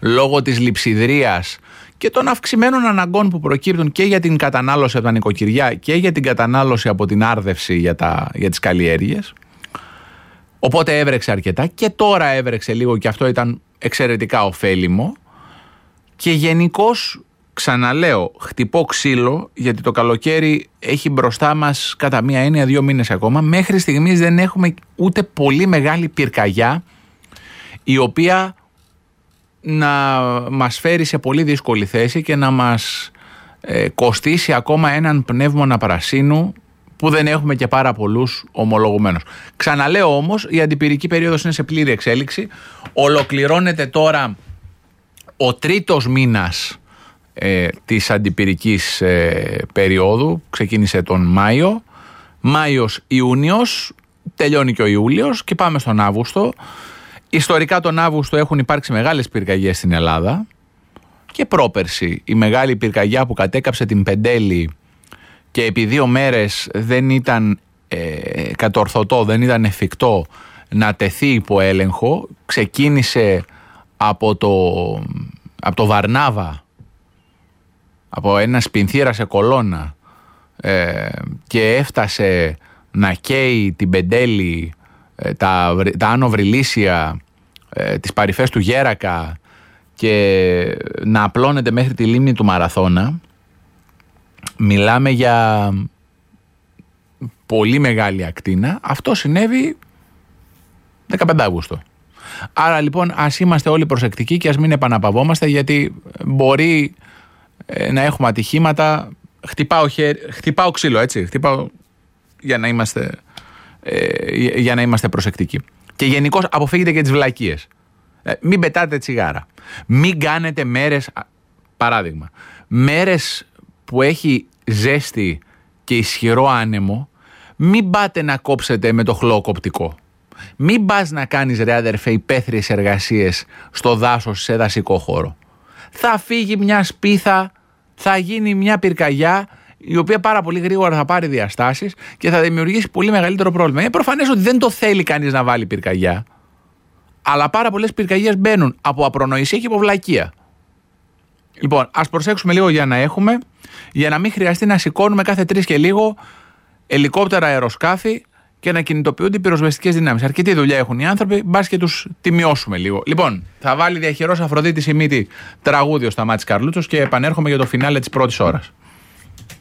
λόγω της λειψιδρίας και των αυξημένων αναγκών που προκύπτουν και για την κατανάλωση από τα νοικοκυριά και για την κατανάλωση από την άρδευση για τις καλλιέργειες. Οπότε έβρεξε αρκετά και τώρα έβρεξε λίγο και αυτό ήταν εξαιρετικά ωφέλιμο και γενικώς, ξαναλέω, χτυπώ ξύλο γιατί το καλοκαίρι έχει μπροστά μας κατά μία έννοια 2 μήνες ακόμα. Μέχρι στιγμής δεν έχουμε ούτε πολύ μεγάλη πυρκαγιά η οποία να μας φέρει σε πολύ δύσκολη θέση και να μας κοστίσει ακόμα έναν πνεύμονα πρασίνου που δεν έχουμε και πάρα πολλούς ομολογουμένως. Ξαναλέω όμως, η αντιπυρική περίοδος είναι σε πλήρη εξέλιξη. Ολοκληρώνεται τώρα ο 3ος μήνας της αντιπυρικής περίοδου. Ξεκίνησε τον Μάιο. Μάιος-Ιούνιος, τελειώνει και ο Ιούλιος και πάμε στον Αύγουστο. Ιστορικά τον Αύγουστο έχουν υπάρξει μεγάλες πυρκαγιές στην Ελλάδα και πρόπερση η μεγάλη πυρκαγιά που κατέκαψε την Πεντέλη και επί 2 μέρες δεν ήταν κατορθωτό, δεν ήταν εφικτό να τεθεί υπό έλεγχο. Ξεκίνησε από το Βαρνάβα, από ένα σπινθήρα σε κολόνα και έφτασε να καίει την Πεντέλη, τα Άνω Βρυλίσια, τις παρυφές του Γέρακα και να απλώνεται μέχρι τη λίμνη του Μαραθώνα. Μιλάμε για πολύ μεγάλη ακτίνα. Αυτό συνέβη 15 Αύγουστο. Άρα λοιπόν ας είμαστε όλοι προσεκτικοί και ας μην επαναπαυόμαστε, γιατί μπορεί να έχουμε ατυχήματα. Χτυπάω ξύλο, έτσι. Χτυπάω για να είμαστε προσεκτικοί. Και γενικώς αποφύγετε και τις βλακίες. Μην πετάτε τσιγάρα. Μην κάνετε μέρες, παράδειγμα, μέρες που έχει ζέστη και ισχυρό άνεμο, μην πάτε να κόψετε με το χλωοκοπτικό. Μην πας να κάνεις, ρε αδερφέ, υπαίθριες εργασίες στο δάσος, σε δασικό χώρο. Θα φύγει μια σπίθα, θα γίνει μια πυρκαγιά, η οποία πάρα πολύ γρήγορα θα πάρει διαστάσεις και θα δημιουργήσει πολύ μεγαλύτερο πρόβλημα. Είναι προφανές ότι δεν το θέλει κανείς να βάλει πυρκαγιά, αλλά πάρα πολλές πυρκαγιές μπαίνουν από απρονοησία και από βλακεία. Λοιπόν, ας προσέξουμε λίγο για να μην χρειαστεί να σηκώνουμε κάθε 3 και λίγο ελικόπτερα, αεροσκάφη και να κινητοποιούνται οι πυροσβεστικές δυνάμεις. Αρκετή δουλειά έχουν οι άνθρωποι, μπας και τους τιμιώσουμε λίγο. Λοιπόν, θα βάλει διαχειρός Αφροδίτης η μύτη τραγούδι ο Σταμάτης Καρλούτσος και επανέρχομαι για το φινάλε της πρώτης ώρας.